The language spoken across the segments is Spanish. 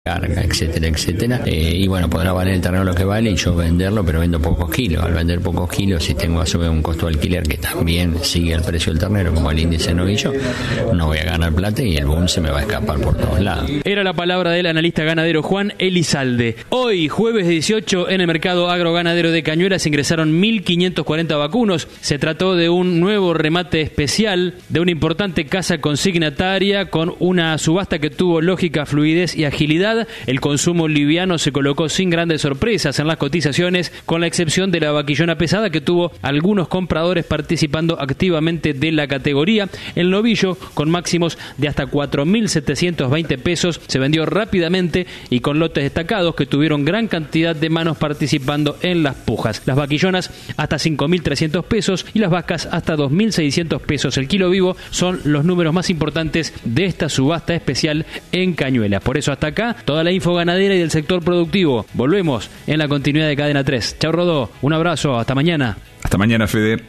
carga, etcétera, etcétera, y bueno, podrá valer el terreno lo que vale y yo venderlo, pero vendo pocos kilos. Al vender pocos kilos, si tengo a su vez un costo de alquiler que también sigue el precio del ternero como el índice novillo, no voy a ganar plata y el boom se me va a escapar por todos lados. Era la palabra del analista ganadero Juan Elizalde. Hoy, jueves 18, en el mercado agroganadero de Cañuelas ingresaron 1.540 vacunos. Se trató de un nuevo remate especial de una importante casa consignataria con una subasta que tuvo lógica, fluidez y agilidad. El consumo liviano se colocó sin grandes sorpresas en las cotizaciones, con la excepción de la vaquillona pesada que tuvo algunos compradores participando activamente de la categoría. El novillo, con máximos de hasta 4.720 pesos, se vendió rápidamente y con lotes destacados que tuvieron gran cantidad de manos participando en las pujas. Las vaquillonas hasta 5.300 pesos y las vacas hasta 2.600 pesos. El kilo vivo son los números más importantes de esta subasta especial en Cañuelas. Por eso hasta acá toda la info ganadera y del sector productivo. Volvemos en la continuidad de Cadena 3. Chao Rodó, un abrazo, hasta mañana. Hasta mañana, Fede.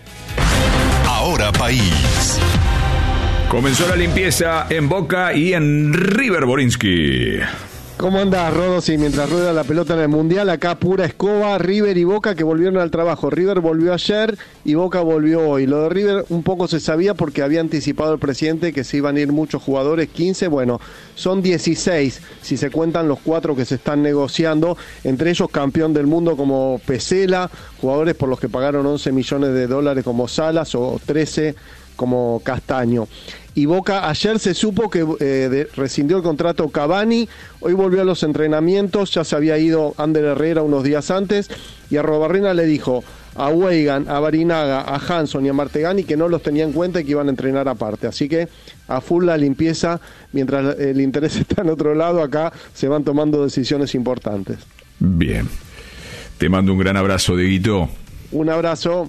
Ahora País. Comenzó la limpieza en Boca y en River Borinsky. ¿Cómo andás, Rodo? Sí, mientras rueda la pelota en el Mundial, acá pura escoba, River y Boca que volvieron al trabajo. River volvió ayer y Boca volvió hoy. Lo de River un poco se sabía porque había anticipado el presidente que se iban a ir muchos jugadores, 15, bueno, son 16 si se cuentan los 4 que se están negociando, entre ellos campeón del mundo como Pesela, jugadores por los que pagaron 11 millones de dólares como Salas o 13 como Castaño. Y Boca, ayer se supo que rescindió el contrato Cavani, hoy volvió a los entrenamientos, ya se había ido Ander Herrera unos días antes, y a Robarrena le dijo a Weigan, a Barinaga, a Hanson y a Martegani que no los tenía en cuenta y que iban a entrenar aparte. Así que a full la limpieza, mientras el interés está en otro lado, acá se van tomando decisiones importantes. Bien. Te mando un gran abrazo, Dieguito. Un abrazo.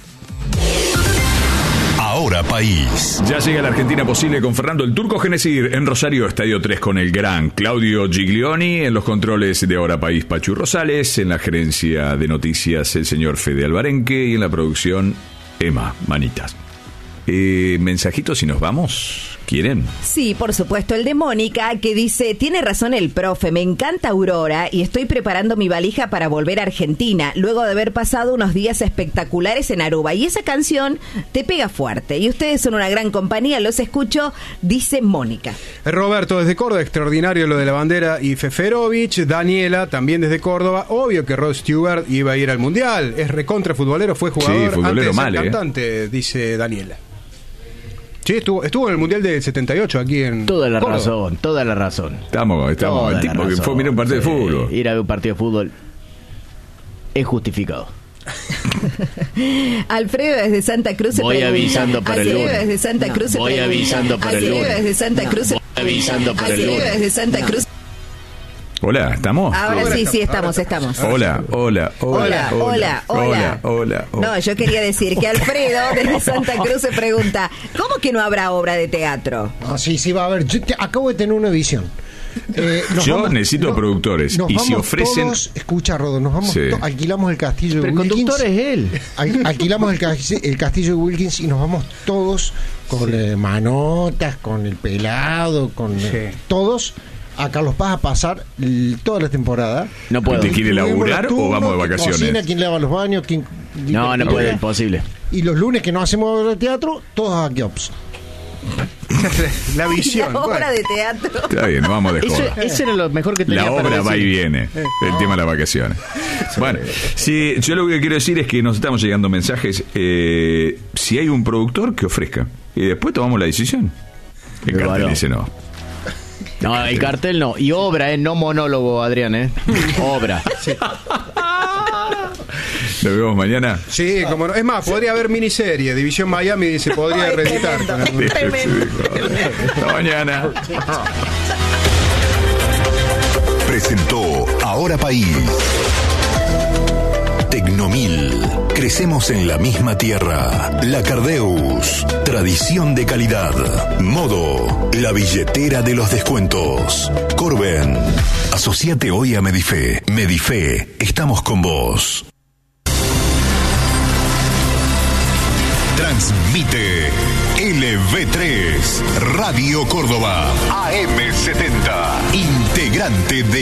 Ahora País. Ya llega la Argentina posible con Fernando el Turco Genesir en Rosario, Estadio 3 con el gran Claudio Giglioni, en los controles de Ahora País Pachu Rosales, en la gerencia de noticias el señor Fede Albarenque y en la producción Emma Manitas. Mensajitos y nos vamos. ¿Quieren? Sí, por supuesto, el de Mónica, que dice: tiene razón el profe, me encanta Aurora y estoy preparando mi valija para volver a Argentina, luego de haber pasado unos días espectaculares en Aruba. Y esa canción te pega fuerte. Y ustedes son una gran compañía, los escucho, dice Mónica. Roberto, desde Córdoba, extraordinario lo de la bandera y Feferovich. Daniela, también desde Córdoba, obvio que Rod Stewart iba a ir al Mundial. Es recontra futbolero, fue jugador, sí, futbolero antes de ser mal, cantante, dice Daniela. Sí, estuvo en el Mundial del 78 aquí en Toda la Córdoba. razón, toda la razón. Estamos Toda el tipo la que razón. fue a mirar un partido de fútbol. Ir a ver un partido de fútbol es justificado. Alfredo desde Santa Cruz se Voy pregunta. avisando para el Alfredo lunes. desde Santa Cruz se Voy pregunta. avisando para el Alfredo lunes. desde Santa Cruz se Voy avisando para el Alfredo lunes. desde Santa Cruz. Hola, ¿estamos? Ahora sí, estamos. Hola. No, yo quería decir que Alfredo desde Santa Cruz se pregunta: ¿cómo que no habrá obra de teatro? Ah, sí, va a haber. Acabo de tener una visión. Yo necesito productores. Y si ofrecen. Todos, escucha, Rodo, nos vamos. Sí. Alquilamos el castillo de Pero el Wilkins. conductor es él. Alquilamos el castillo de Wilkins y nos vamos todos con Manotas, con el Pelado, con todos. A Carlos Paz a pasar toda la temporada. No puedo. ¿Te quiere laburar o vamos de vacaciones? Cocina, quién lava los baños, quién... No puede, imposible. Y los lunes que no hacemos obra de teatro, todos a Kiops. La visión. La obra de teatro. Está bien, vamos de joda. Eso era lo mejor que tenía La para obra decir. va y viene. El tema de las vacaciones. Bueno, sí, yo lo que quiero decir es que nos estamos llegando mensajes. Si hay un productor, que ofrezca. Y después tomamos la decisión. El Pero cartel bueno. dice no. No, el cartel no. Y obra, no monólogo, Adrián, Obra. Sí. Nos vemos mañana. Sí, como no. Es más, podría haber miniserie. División Miami se podría Ay, reeditar. tremendo. Hasta mañana. Presentó Ahora País. Tecnomil. Crecemos en la misma tierra. La Cardeus. Tradición de calidad. Modo. La billetera de los descuentos. Corben. Asociate hoy a Medife. Medife. Estamos con vos. Transmite LV3 Radio Córdoba AM70, integrante de